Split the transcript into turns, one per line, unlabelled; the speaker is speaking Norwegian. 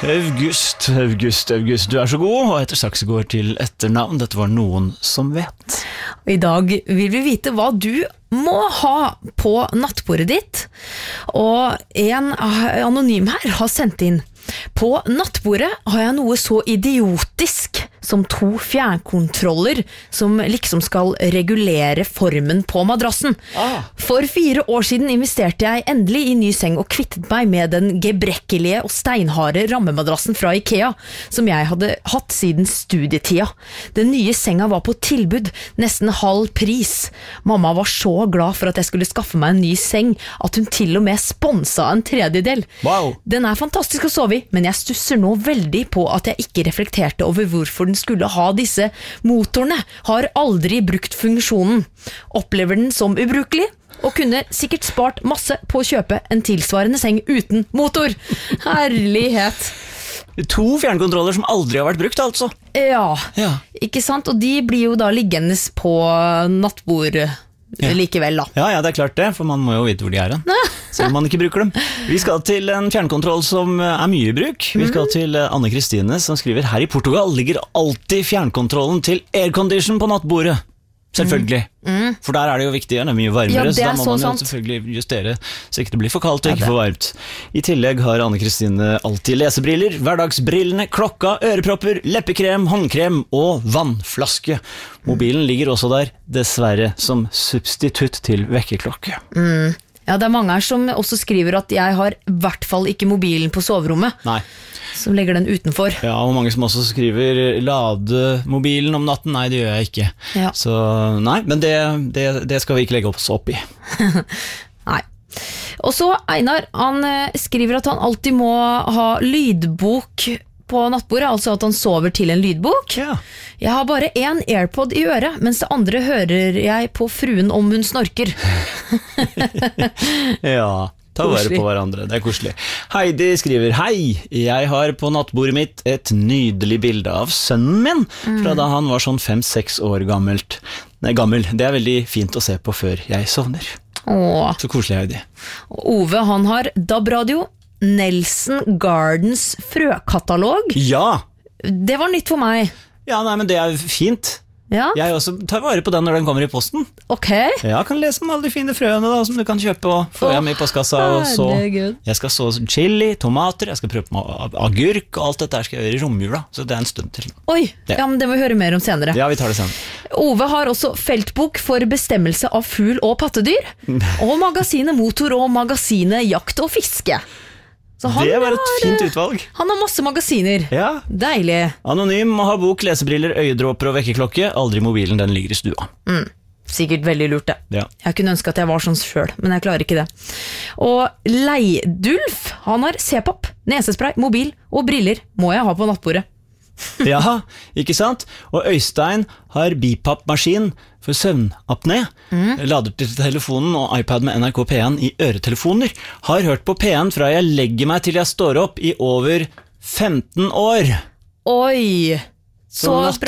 August, du så god, og heter Saksegård til etternavn. Dette var Noen som vet.
I dag vil vi vite hva du må ha på nattbordet ditt. Og en anonym her har sendt inn: på nattbordet har jeg noe så idiotisk som 2 fjernkontroller som liksom skal regulere formen på madrassen. For 4 år siden investerte jeg endelig i ny seng og kvittet meg med den gebrekkelige og steinharde rammemadrassen fra IKEA, som jeg hadde hatt siden studietida. Den nye senga var på tilbud, nesten halv pris. Mamma var så glad for at jeg skulle skaffe meg en ny seng, at hun til og med sponsa en tredjedel.
Wow.
Den fantastisk å sove i, men jeg stusser nå veldig på at jeg ikke reflekterte over hvorfor den skulle ha disse motorene. Har aldri brukt funksjonen. Opplever den som ubrukelig, og kunne sikkert spart masse på å kjøpe en tilsvarende seng uten motor. Herlighet.
2 fjernkontroller som aldri har vært brukt, altså.
Ja,
Ja.
ikke sant? Og de blir jo da liggende på nattbord likevel da.
Ja, det klart det, for man må jo vite hvor de hen, selv om man ikke bruker dem. Vi skal til en fjernkontroll som mye i bruk. Vi skal til Anne Kristine, som skriver: her i Portugal ligger alltid fjernkontrollen til aircondition på nattbordet. Selvfølgelig. For der det jo viktig, det mye varmere, så da må man jo selvfølgelig justere så ikke det blir for kaldt og ikke for varmt. I tillegg har Anne Kristine alltid lesebriller, hverdagsbrillene, klokka, ørepropper, leppekrem, håndkrem og vannflaske. Mobilen ligger også der, dessverre, som substitutt til vekkerklokke.
Ja, det mange her som også skriver at jeg har i hvert fall ikke mobilen på soverommet.
Nei.
Som legger den utenfor.
Ja, og mange som også skriver lade mobilen om natten. Nei, det gjør jeg ikke.
Ja.
Så nei, men det skal vi ikke legge oss opp i.
Nei. Og så Einar, han skriver at han alltid må ha lydbok på nattbordet, altså at han sover til en lydbok.
Ja.
Jeg har bare 1 AirPod i øret, mens det andre hører jeg på fruen om hun snorker.
Ja, ta vare på hverandre, det koselig. Heidi skriver: hei, jeg har på nattbordet mitt et nydelig bilde av sønnen min, fra da han var sånn 5-6 år gammel. Det veldig fint å se på før jeg sovner.
Åh.
Så koselig, Heidi.
Ove, han har DAB-radio, Nelson Gardens frøkatalog.
Ja!
Det var nytt for meg.
Ja, nei, men det fint.
Ja,
Jeg også tar vare på den når den kommer i posten.
ok.
Jeg kan lese om alle de fine frøene da, som du kan kjøpe og få hjem i postkassa. Og så
herregud.
jeg skal så chili, tomater, jeg skal prøve med agurk, og alt dette her skal jeg gjøre i romjula, så det en stund til.
Oi,
Ja.
ja, men det må vi høre mer om senere.
Ja, vi tar det senere.
Ove har også feltbok for bestemmelse av fugl og pattedyr, og magasinet Motor og magasinet Jakt og Fiske. Så
Det var et fint utvalg.
Han har masse magasiner.
Ja.
Deilig.
Anonym, må ha bok, lesebriller, øyedråper og vekkerklokke. Aldri mobilen, den ligger i stua.
Sikkert veldig lurt det.
Ja.
Jeg kunne ønske at jeg var sånn selv, men jeg klarer ikke det. Og Leidulf, han har C-pop, nesespray, mobil og briller må jeg ha på nattbordet.
Ja, ikke sant? Og Øystein har BiPAP-maskin for søvnapné. Lader til telefonen og iPad med NRK P1 i øretelefoner. Har hørt på P1 fra jeg legger meg til jeg står opp i over 15 år.
Oi, så
Så